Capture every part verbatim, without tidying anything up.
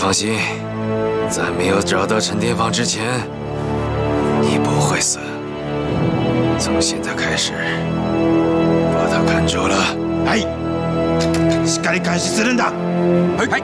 放心，在没有找到陈天放之前，你不会死。从现在开始，把他看住了。 はい。しっかり監視するんだ。はい。はい。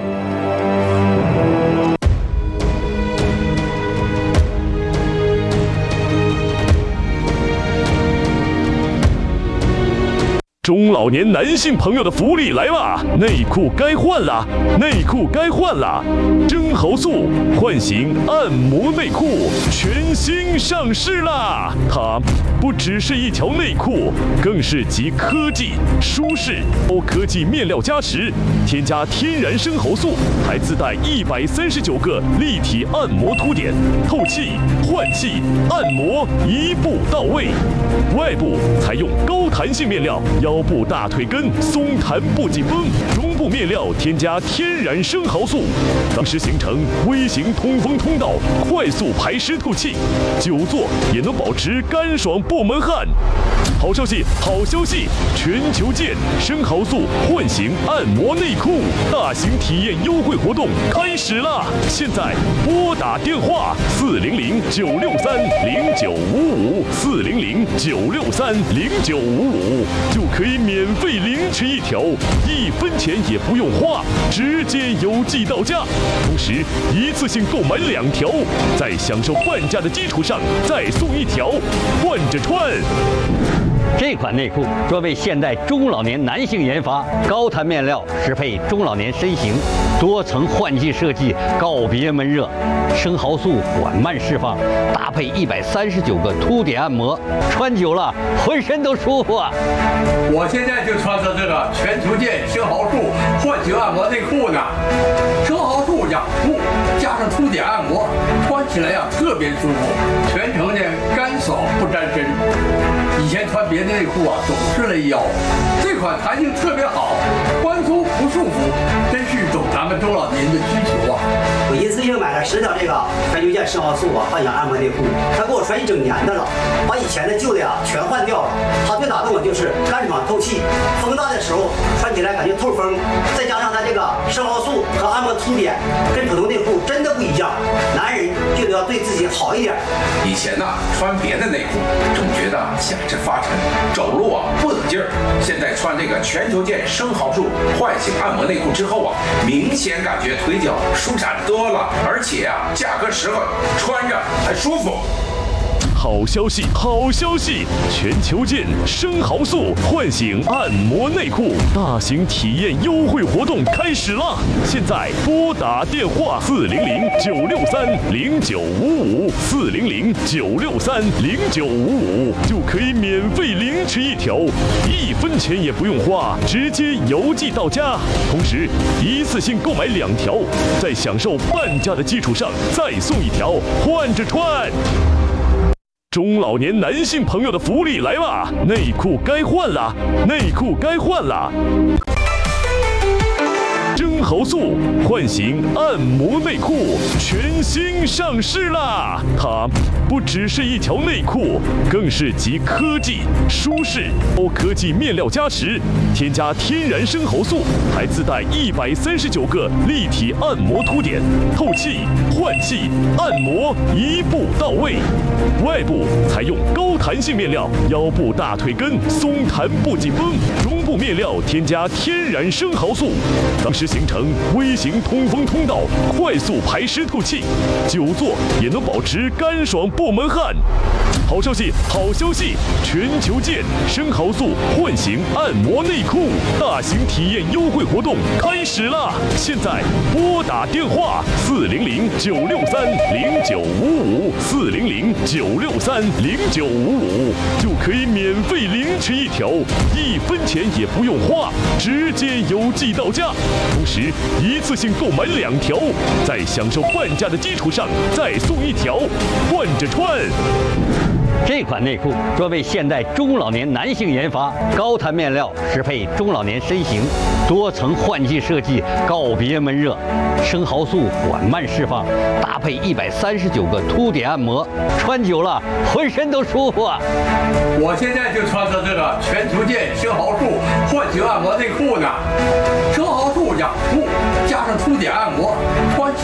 中老年男性朋友的福利来啦！内裤该换啦，内裤该换啦！生蚝素唤醒按摩内裤全新上市啦！它不只是一条内裤，更是集科技、舒适、高科技面料加持，添加天然生蚝素，还自带一百三十九个立体按摩凸点，透气、换气、按摩一步到位。外部采用高弹性面料，腰部大腿根松弹不紧绷，中部面料添加天然生蚝素，当时形成微型通风通道，快速排湿透气，久坐也能保持干爽不闷汗。好消息，好消息！全球见生蚝素唤醒按摩内裤大型体验优惠活动开始了！现在拨打电话四零零九六三零九五五四零零九六三零九五五，就可以免费领取一条，一分钱也不用花，直接邮寄到家。同时，一次性购买两条，在享受半价的基础上再送一条，换着穿。 这款内裤专为现代中老年男性研发，高弹面料适配中老年身形，多层换气设计，告别闷热，生蚝素缓慢释放，搭配一百三十九个凸点按摩，穿久了浑身都舒服啊！ 我现在就穿着这个全球见生蚝素唤醒按摩内裤呢，生蚝素养护加上凸点按摩，穿起来呀特别舒服，全程呢干爽不沾身。以前穿别的内裤啊总是勒腰，这款弹性特别好，宽松不束缚，真是懂咱们中老年人的需求啊！ 我一次性买了十条这个全球见生蚝素啊幻想按摩内裤，它给我穿一整年的了，把以前的旧的呀全换掉了。它最打动我就是干爽透气，风大的时候穿起来感觉透风，再加上它这个生蚝素和按摩凸点，跟普通内裤真的不一样。男人就得要对自己好一点。 以前呢、啊、穿别的内裤总觉得下肢发沉，走路啊不得劲儿。现在穿这个全球见生蚝素唤醒按摩内裤之后啊，明显感觉腿脚舒展多了，而且啊价格实惠，穿着还舒服。 好消息，好消息！全球见生蚝素唤醒按摩内裤大型体验优惠活动开始了！现在拨打电话四零零九六三零九五五四零零九六三零九五五，就可以免费领取一条，一分钱也不用花，直接邮寄到家。同时，一次性购买两条，在享受半价的基础上再送一条，换着穿。中老年男性朋友的福利来啦！内裤该换啦，内裤该换啦！生蚝素唤醒按摩内裤全新上市啦！它不只是一条内裤，更是集科技、舒适、高科技面料加持，添加天然生蚝素，还自带一百三十九个立体按摩凸点，透气、换气、按摩一步到位。外部采用高弹性面料，腰部大腿根松弹不紧绷，中部面料添加天然生蚝素，当时形成微型通风通道，快速排湿透气，久坐也能保持干爽不闷汗。好消息，好消息！全球见生蚝素唤醒按摩内裤大型体验优惠活动开始了！现在拨打电话四零零九六三零九五五四零零九六三零九五五，就可以免费领取一条，一分钱也不用花，直接邮寄到家。同时，一次性购买两条，在享受半价的基础上再送一条，换着穿。 这款内裤专为现代中老年男性研发，高弹面料适配中老年身形，多层换气设计，告别闷热，生蚝素缓慢释放，搭配一百三十九个凸点按摩，穿久了浑身都舒服啊！ 我现在就穿着这个全球见生蚝素唤醒按摩内裤呢，生蚝素养护加上凸点按摩，穿起